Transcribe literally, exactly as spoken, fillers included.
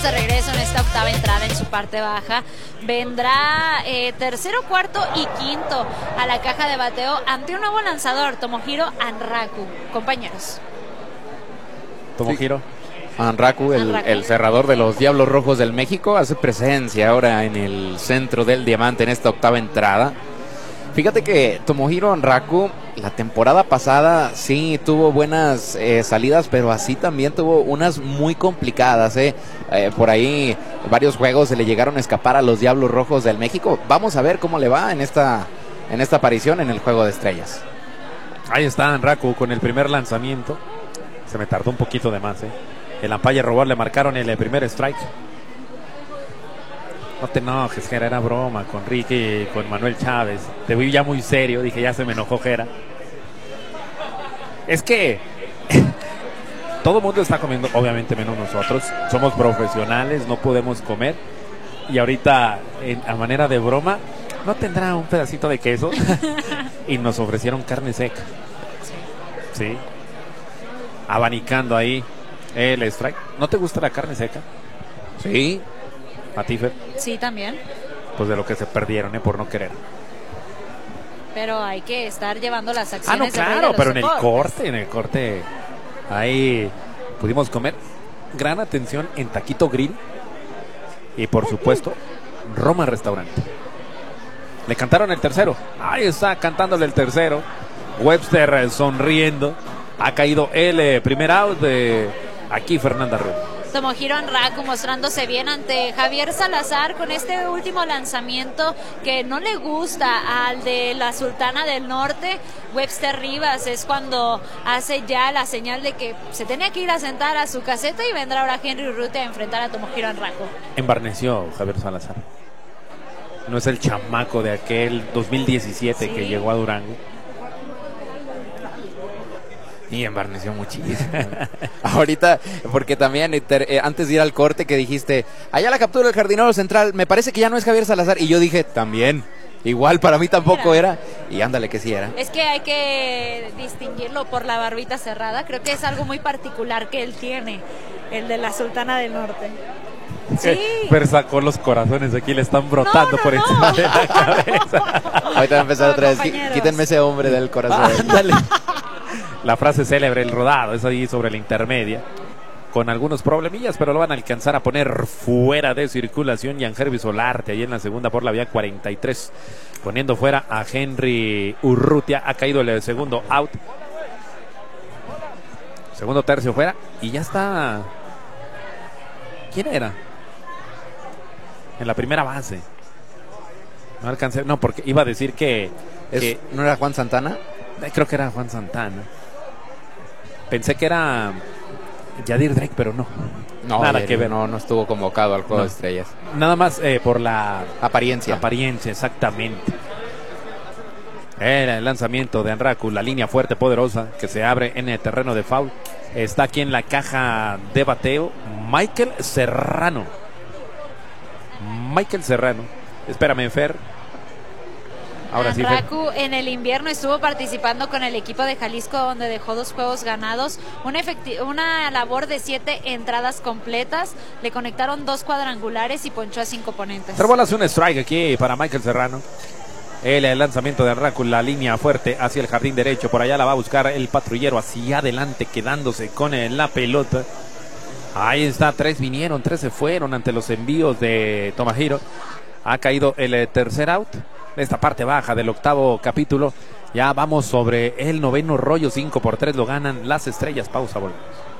de regreso en esta octava entrada en su parte baja. Vendrá eh, tercero, cuarto y quinto a la caja de bateo ante un nuevo lanzador, Tomohiro Anraku. Compañeros. Tomohiro. Anraku, el, el cerrador de los Diablos Rojos del México, hace presencia ahora en el centro del diamante en esta octava entrada. Fíjate que Tomohiro Anraku la temporada pasada sí tuvo buenas eh, salidas, pero así también tuvo unas muy complicadas. Eh. Eh, por ahí varios juegos se le llegaron a escapar a los Diablos Rojos del México. Vamos a ver cómo le va en esta, en esta aparición en el Juego de Estrellas. Ahí está Anraku con el primer lanzamiento. Se me tardó un poquito de más, eh. El umpire robot le marcaron el primer strike. No te enojes, Jera, era broma con Ricky y con Manuel Chávez. Te vi ya muy serio, dije, ya se me enojó Jera. Es que todo el mundo está comiendo, obviamente menos nosotros. Somos profesionales, no podemos comer. Y ahorita, en, a manera de broma, ¿no tendrá un pedacito de queso? Y nos ofrecieron carne seca. Sí. Abanicando ahí el strike. ¿No te gusta la carne seca? Sí. ¿A ti, Fer? Sí, también. Pues de lo que se perdieron, ¿eh? Por no querer. Pero hay que estar llevando las acciones. Ah, no, claro, de pero en el deportes. corte, en el corte, ahí pudimos comer. Gran atención en Taquito Grill. Y por supuesto, Roma Restaurante. Le cantaron el tercero. Ahí está cantándole el tercero. Webster sonriendo. Ha caído el eh, primer out de aquí Fernanda Ruiz. Tomohiro Anraku mostrándose bien ante Javier Salazar con este último lanzamiento que no le gusta al de la Sultana del Norte. Webster Rivas es cuando hace ya la señal de que se tenía que ir a sentar a su caseta y vendrá ahora Henry Urrutia a enfrentar a Tomohiro Anraku. Embarneció Javier Salazar. No es el chamaco de aquel dos mil diecisiete sí. que llegó a Durango. Y embarneció muchísimo. Ahorita, porque también eh, antes de ir al corte que dijiste, allá la captura del jardinero central, me parece que ya no es Javier Salazar. Y yo dije, también, igual para mí tampoco era. era. Y ándale que sí era. Es que hay que distinguirlo por la barbita cerrada. Creo que es algo muy particular que él tiene, el de la Sultana del Norte. Sí. Pero sacó los corazones aquí, le están brotando no, no, por encima no. de la cabeza. Ahorita va a empezar no, otra vez. Quítenme ese hombre del corazón. Ándale. La frase célebre, el rodado, es ahí sobre la intermedia. Con algunos problemillas, pero lo van a alcanzar a poner fuera de circulación. Yangervis Solarte, ahí en la segunda por la vía cuarenta y tres. Poniendo fuera a Henry Urrutia. Ha caído el segundo out. Segundo tercio fuera. Y ya está. ¿Quién era? En la primera base. No alcancé. No, porque iba a decir que. Es, que ¿No era Juan Santana? Creo que era Juan Santana. Pensé que era Yadir Drake, pero no. No, nada Yadir, que ver. No, no estuvo convocado al Juego no. de Estrellas. Nada más eh, por la apariencia. Apariencia, exactamente. Era el lanzamiento de Anraku, la línea fuerte, poderosa, que se abre en el terreno de foul. Está aquí en la caja de bateo Michael Serrano. Michael Serrano. Espérame, Fer. Ahora Anraku sí, en el invierno estuvo participando con el equipo de Jalisco, donde dejó dos juegos ganados, una, una labor de siete entradas completas, le conectaron dos cuadrangulares y ponchó a cinco oponentes. Tres bolas, un strike aquí para Michael Serrano. El, el lanzamiento de Anraku, la línea fuerte hacia el jardín derecho, por allá la va a buscar el patrullero hacia adelante, quedándose con la pelota. Ahí está, tres vinieron, tres se fueron ante los envíos de Tomohiro. Ha caído el tercer out. Esta parte baja del octavo capítulo. Ya vamos sobre el noveno rollo. Cinco por tres lo ganan las Estrellas. Pausa, volvemos.